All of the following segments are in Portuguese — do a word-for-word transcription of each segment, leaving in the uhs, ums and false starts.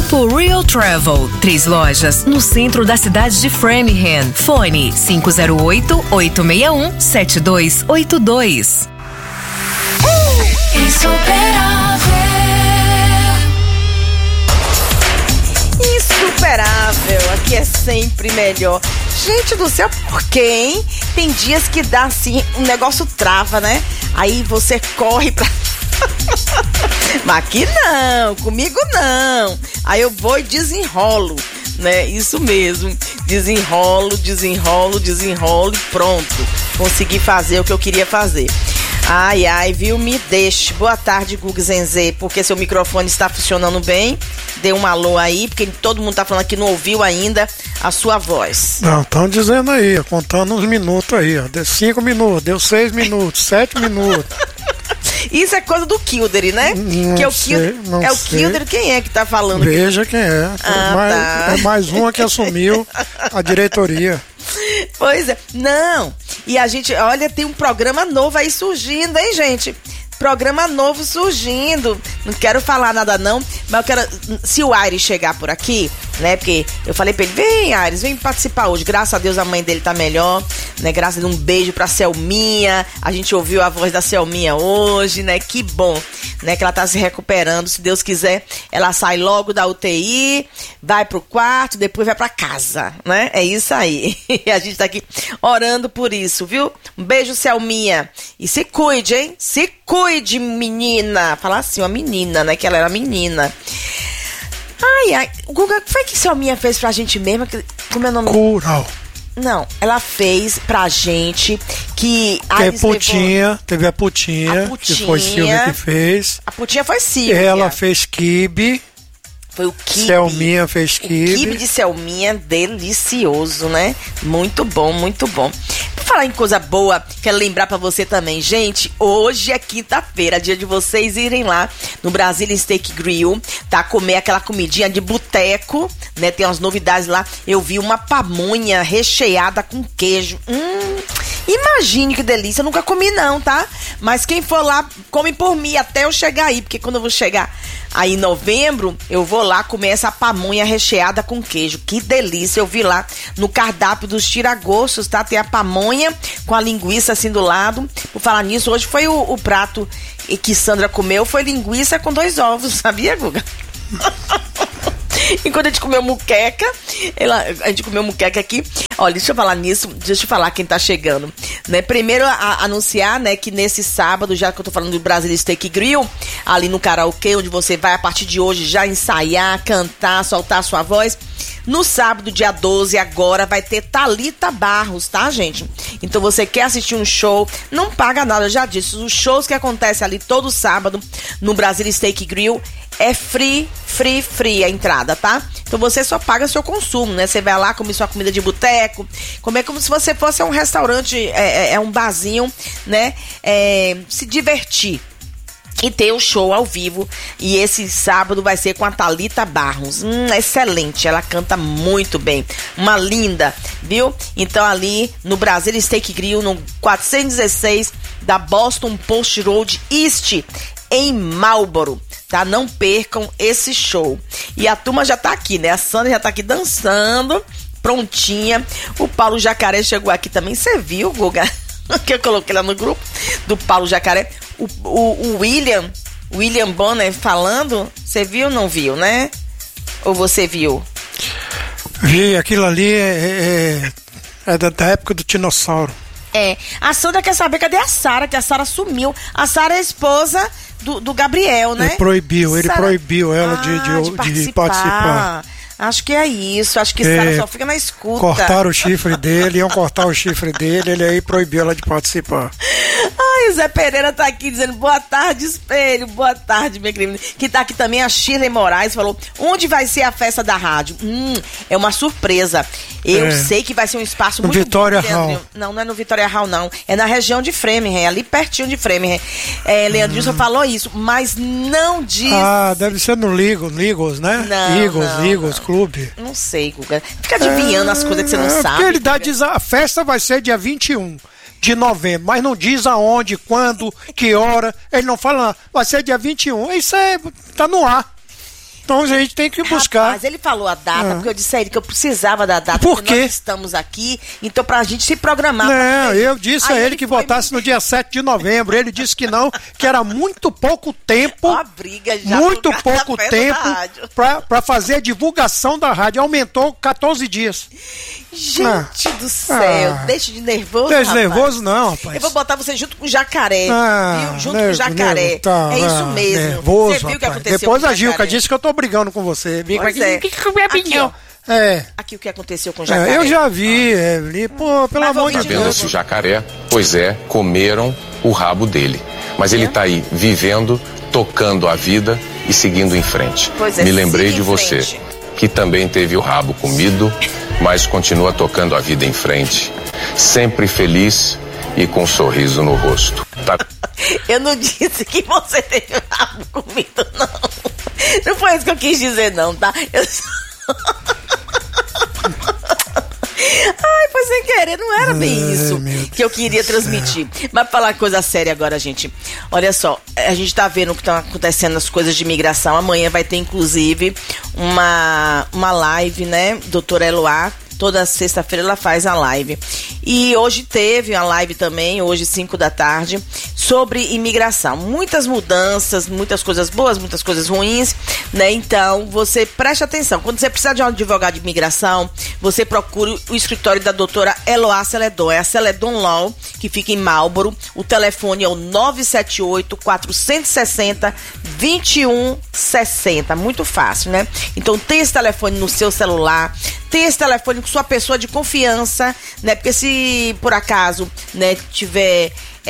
Grupo Real Travel, três lojas no centro da cidade de Framingham. Fone cinco zero oito, oito seis um, sete dois oito dois. Insuperável. Insuperável, aqui é sempre melhor. Gente do céu, por quê, hein? Tem dias que dá assim, um negócio trava, né? Aí você corre pra... Mas aqui não, comigo não. Aí eu vou e desenrolo, né? Isso mesmo. Desenrolo, desenrolo, desenrolo e pronto. Consegui fazer o que eu queria fazer. Ai, ai, viu? Me deixe. Boa tarde, Guga Zenzê, porque seu microfone está funcionando bem. Dê um alô aí, porque todo mundo tá falando que não ouviu ainda a sua voz. Não, estão dizendo aí, contando uns minutos aí, ó. Deu cinco minutos, deu seis minutos, sete minutos. Isso é coisa do Kilder, né? Não que é o sei, Kilder, não é o sei. Kilder, quem é que tá falando? Veja quem é. Ah, é, mais, tá. é mais uma que assumiu a diretoria. Pois é, não. E a gente, olha, tem um programa novo aí surgindo, hein, gente? Programa novo surgindo. Não quero falar nada não, mas eu quero... Se o Aires chegar por aqui, né? Porque eu falei pra ele, vem Aires, vem participar hoje. Graças a Deus a mãe dele tá melhor, né? Graças a Deus, um beijo pra Selminha. A gente ouviu a voz da Selminha hoje, né? Que bom, né? Que ela tá se recuperando. Se Deus quiser, ela sai logo da U T I, vai pro quarto, depois vai pra casa, né? É isso aí. E a gente tá aqui orando por isso, viu? Um beijo, Selminha. E se cuide, hein? Se cuide, menina. Falar assim, uma menina, né? Que ela era menina. Ai, ai. Guga, o que foi que Selminha fez pra gente mesmo? Como é o nome? Curau. Não, ela fez pra gente que... Tem Putinha, levou... teve a Putinha, a Putinha, que foi Silvia que fez. A Putinha foi Silvia. Ela fez quibe. Foi o quibe. Selminha fez quibe. O quibe de Selminha, delicioso, né? Muito bom, muito bom. Por falar em coisa boa, quero lembrar pra você também, gente, hoje é quinta-feira, dia de vocês irem lá no Brasília Steak Grill, tá? Comer aquela comidinha de boteco, né? Tem umas novidades lá. Eu vi uma pamonha recheada com queijo. Hum, imagine que delícia. Eu nunca comi não, tá? Mas quem for lá, come por mim até eu chegar aí, porque quando eu vou chegar aí em novembro, eu vou lá comer essa pamonha recheada com queijo. Que delícia, eu vi lá no cardápio dos tiragostos, tá? Tem a pamonha com a linguiça assim do lado. Por falar nisso, hoje foi o, o prato que Sandra comeu, foi linguiça com dois ovos, sabia, Guga? E quando a gente comeu muqueca, ela, a gente comeu muqueca aqui. Olha, deixa eu falar nisso, deixa eu falar quem tá chegando, né? Primeiro, a, a anunciar, né, que nesse sábado, já que eu tô falando do Brasília Steak Grill, ali no karaokê, onde você vai, a partir de hoje, já ensaiar, cantar, soltar a sua voz. No sábado, dia doze, agora, vai ter Thalita Barros, tá, gente? Então, você quer assistir um show, não paga nada, eu já disse. Os shows que acontecem ali todo sábado no Brasília Steak Grill é free, free, free a entrada, tá? Então, você só paga seu consumo, né? Você vai lá, comer sua comida de boteco, comer como se você fosse um restaurante, é, é um barzinho, né? É, se divertir. E ter o show ao vivo. E esse sábado vai ser com a Thalita Barros. Hum, excelente. Ela canta muito bem. Uma linda, viu? Então ali no Brasília Steak Grill, no quatrocentos e dezesseis da Boston Post Road East, em Marlboro. Tá? Não percam esse show. E a turma já tá aqui, né? A Sandra já tá aqui dançando, prontinha. O Paulo Jacaré chegou aqui também. Você viu, Guga? Que eu coloquei lá no grupo do Paulo Jacaré. O, o, o William, William Bonner falando, você viu ou não viu, né? Ou você viu? Vi, aquilo ali é, é, é da, da época do dinossauro. É, a Sandra quer saber cadê a Sara, que a Sara sumiu. A Sara é a esposa do, do Gabriel, né? Ele proibiu, ele Sarah... proibiu ela ah, de, de, de, participar. de participar. Acho que é isso, acho que é, Sara só fica na escuta. Cortaram o chifre dele, iam cortar o chifre dele, ele aí proibiu ela de participar. Ai, o Zé Pereira tá aqui dizendo boa tarde, espelho, boa tarde, minha querida. Que tá aqui também a Shirley Moraes, falou, onde vai ser a festa da rádio? Hum, é uma surpresa. Eu é. sei que vai ser um espaço no muito Vitória bom, Hall. Não, não é no Vitória Hall, não. É na região de Framingham, ali pertinho de Framingham. É, Leandro hum. falou isso, mas não diz... Ah, deve ser no Ligos, Ligos, né? Não, Ligos, não, Ligos, não. Clube. Não sei, Guga. Fica adivinhando é, as coisas que você não é, sabe. Porque ele dá, diz, a festa vai ser dia vinte e um de novembro, mas não diz aonde, quando, que hora. Ele não fala, vai ser dia vinte e um. Isso é, tá no ar. Então a gente tem que buscar. Mas ele falou a data, Ah. porque eu disse a ele que eu precisava da data. Por porque quê? nós estamos aqui, então pra gente se programar. Não, eu disse Aí a ele ele que foi- votasse no dia sete de novembro. Ele disse que não, que era muito pouco tempo. Ó, a briga já muito por pouco causa da tempo rádio. pra, pra fazer a divulgação da rádio. Aumentou quatorze dias. Gente do céu, Ah. deixa de nervoso, Não é rapaz. nervoso, não, rapaz. Eu vou botar você junto com o jacaré, Ah, viu? Junto nego- com o jacaré. nego, tá, é isso ah, mesmo. Nervoso, você viu o que rapaz. aconteceu Depois com o a Gilca jacaré? disse que eu tô brigando com você. Vem Pois aqui, é. que que é Aqui, opinião? ó. É. Aqui o que aconteceu com o jacaré. É, eu já vi, Evelyn. Pô, pelo Mas vou amor de ouvir de Deus. novo. Vendo-se o jacaré, pois é, comeram o rabo dele. Mas ele É? tá aí, vivendo, tocando a vida e seguindo em frente. Pois é, Me lembrei siga de em você, frente. que também teve o rabo comido, mas continua tocando a vida em frente. Sempre feliz e com um sorriso no rosto. Tá? Eu não disse que você teve rabo comido, não. Não foi isso que eu quis dizer, não, tá? Eu só... Ai, foi sem querer, não era bem Ai, isso meu que eu queria transmitir. Mas pra falar coisa séria agora, gente. Olha só, a gente tá vendo o que estão acontecendo as coisas de imigração. Amanhã vai ter, inclusive, uma, uma live, né? Doutora Eloá. Toda sexta-feira ela faz a live. E hoje teve uma live também, hoje cinco da tarde, sobre imigração. Muitas mudanças, muitas coisas boas, muitas coisas ruins, né? Então, você preste atenção. Quando você precisar de um advogado de imigração, você procure o escritório da doutora Eloá Celedon. É a Celedon Law, que fica em Marlboro. O telefone é o nove sete oito, quatro seis zero, dois um seis zero. Muito fácil, né? Então, tem esse telefone no seu celular. Tem esse telefone com sua pessoa de confiança, né? Porque se por acaso, né, tiver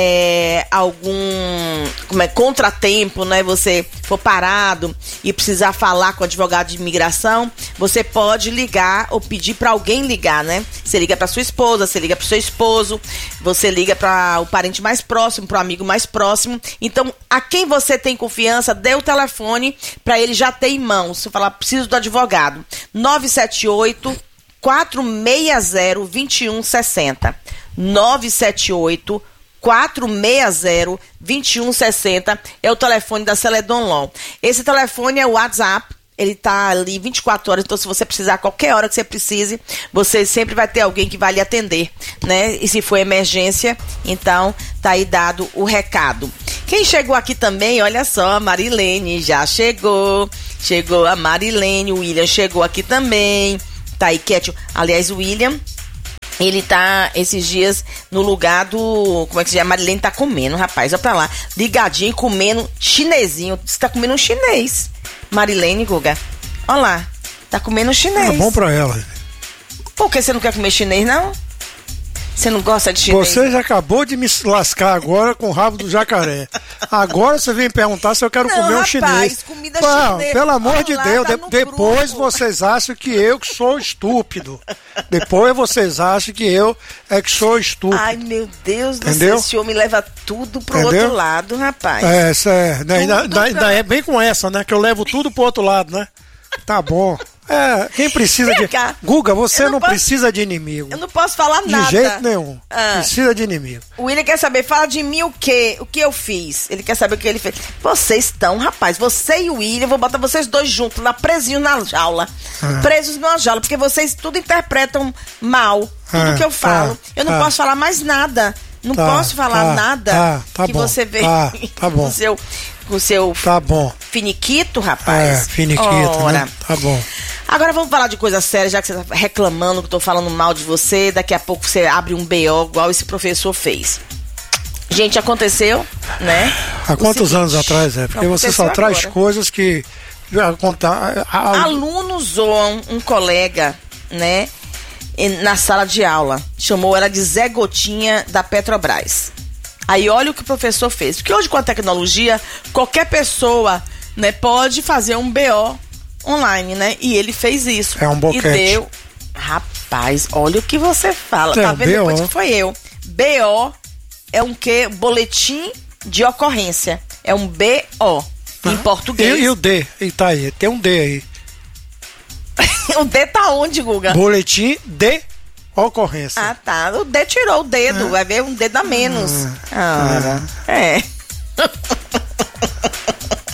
é, algum como é, contratempo, né? Você for parado e precisar falar com o advogado de imigração, você pode ligar ou pedir para alguém ligar, né? Você liga para sua esposa, você liga para o seu esposo, você liga para o parente mais próximo, para o amigo mais próximo. Então, a quem você tem confiança, dê o telefone para ele já ter em mãos. Se falar, preciso do advogado. nove sete oito, quatro seis zero, dois um seis zero. nove sete oito, quatro seis zero, dois um seis zero é o telefone da Celedon Law. Esse telefone é o WhatsApp. Ele tá ali vinte e quatro horas, então se você precisar, qualquer hora que você precise, você sempre vai ter alguém que vai lhe atender, né? E se for emergência, então tá aí dado o recado. Quem chegou aqui também, olha só, a Marilene já chegou. Chegou a Marilene, o William chegou aqui também. Tá aí quieto. Aliás, o William, ele tá esses dias no lugar do... Como é que se chama? A Marilene tá comendo, rapaz, olha pra lá. Ligadinho, comendo chinesinho. Você tá comendo um chinês. Marilene, Guga. Olha lá. Tá comendo um chinês. É bom pra ela. Por que você não quer comer chinês, não? Você não gosta de chinês? Você já acabou de me lascar agora com o rabo do jacaré. Agora você vem perguntar se eu quero Não, comer um rapaz, chinês. comida Não, chinesa. pelo amor Olha de lá, Deus, tá de- no depois grupo. vocês acham que eu que sou estúpido. Depois vocês acham que eu é que sou estúpido. Ai, meu Deus do Entendeu? céu, esse homem leva tudo pro Entendeu? outro lado, rapaz. É, essa é, né, ainda, Tudo ainda pra- é bem com essa, né? Que eu levo tudo pro outro lado, né? Tá bom. É, quem precisa Vem de... cá. Guga, você Eu não não, posso- precisa de inimigo. Eu não posso falar De nada. jeito nenhum. Ah. Precisa de inimigo. O William quer saber, fala de mim o quê? O que eu fiz? Ele quer saber o que ele fez. Vocês estão, rapaz, você e o William, vou botar vocês dois juntos, lá presinhos na jaula. Ah. Presos numa jaula, porque vocês tudo interpretam mal, tudo Ah, que eu falo. tá, eu não tá. posso falar mais nada. Não Tá, posso falar tá, nada tá, tá que bom, você vê tá, tá bom. com o seu, com o seu Tá bom. finiquito, É, rapaz. finiquito, Ora. né? Tá bom. Agora vamos falar de coisa séria, já que você tá reclamando que eu tô falando mal de você. Daqui a pouco você abre um B O, igual esse professor fez. Gente, aconteceu, né? Há O quantos seguinte, anos atrás, é? Porque você só aconteceu traz agora. coisas que... Já contar, a- a- Alunos zoam um colega, né? em- Na sala de aula. Chamou ela de Zé Gotinha da Petrobras. Aí olha o que o professor fez. Porque hoje com a tecnologia, qualquer pessoa, né, pode fazer um B O online, né? E ele fez isso. É um boquete. E deu... Rapaz, olha o que você fala. É, Tá vendo? B O. Depois que foi eu. B O é um quê? Boletim de ocorrência. É um B O. Em português. E, e o D? E tá aí, tem um D aí. O D tá onde, Guga? Boletim de ocorrência. Ah, tá. O D tirou o dedo. Vai ver um dedo a menos. Ah, é.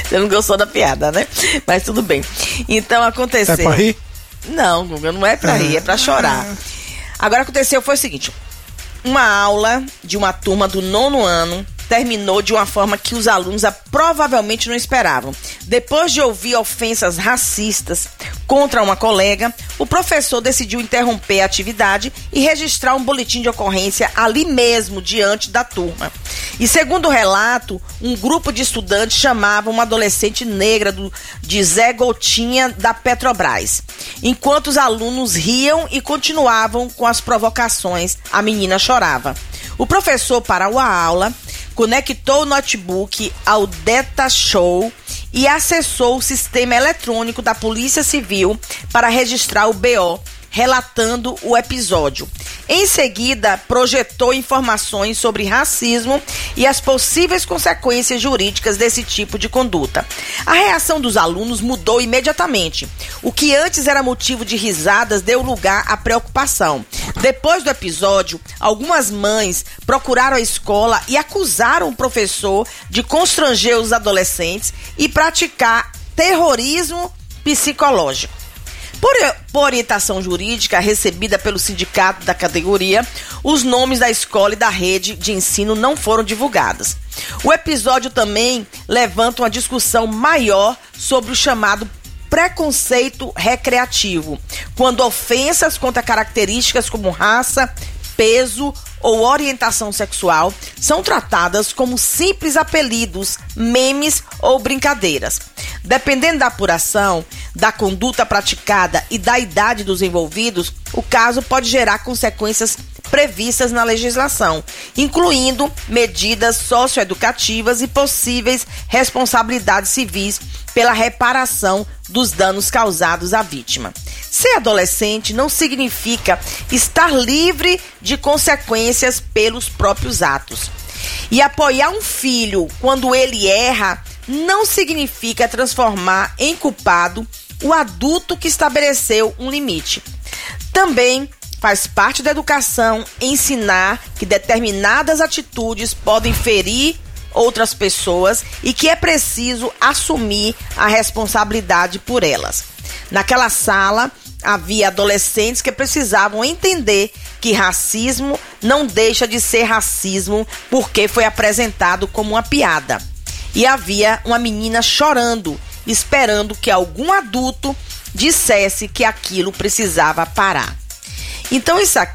Você não gostou da piada, né? Mas tudo bem. Então aconteceu. É pra rir? Não, Guga, não é pra rir, é pra chorar. Agora aconteceu foi o seguinte: uma aula de uma turma do nono ano terminou de uma forma que os alunos a, provavelmente não esperavam. Depois de ouvir ofensas racistas contra uma colega, o professor decidiu interromper a atividade e registrar um boletim de ocorrência ali mesmo, diante da turma. E segundo o relato, um grupo de estudantes chamava uma adolescente negra do, de Zé Gotinha da Petrobras. Enquanto os alunos riam e continuavam com as provocações, a menina chorava. O professor parou a aula, conectou o notebook ao Data Show e acessou o sistema eletrônico da Polícia Civil para registrar o B O, relatando o episódio. Em seguida, projetou informações sobre racismo e as possíveis consequências jurídicas desse tipo de conduta. A reação dos alunos mudou imediatamente. O que antes era motivo de risadas deu lugar à preocupação. Depois do episódio, algumas mães procuraram a escola e acusaram o professor de constranger os adolescentes e praticar terrorismo psicológico. Por, por orientação jurídica recebida pelo sindicato da categoria, os nomes da escola e da rede de ensino não foram divulgados. O episódio também levanta uma discussão maior sobre o chamado preconceito recreativo, quando ofensas contra características como raça, peso ou orientação sexual são tratadas como simples apelidos, memes ou brincadeiras. Dependendo da apuração, da conduta praticada e da idade dos envolvidos, o caso pode gerar consequências previstas na legislação, incluindo medidas socioeducativas e possíveis responsabilidades civis pela reparação dos danos causados à vítima. Ser adolescente não significa estar livre de consequências pelos próprios atos. E apoiar um filho quando ele erra não significa transformar em culpado o adulto que estabeleceu um limite. Também faz parte da educação ensinar que determinadas atitudes podem ferir outras pessoas e que é preciso assumir a responsabilidade por elas. Naquela sala, havia adolescentes que precisavam entender que racismo não deixa de ser racismo porque foi apresentado como uma piada. E havia uma menina chorando, esperando que algum adulto dissesse que aquilo precisava parar. Então isso aqui